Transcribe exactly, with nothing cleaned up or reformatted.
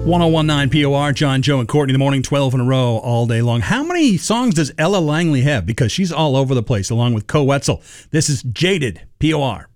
one oh one point nine P O R, John, Joe, and Courtney in the morning, twelve in a row all day long. How many songs does Ella Langley have? Because she's all over the place, along with Co Wetzel. This is Jaded, P O R.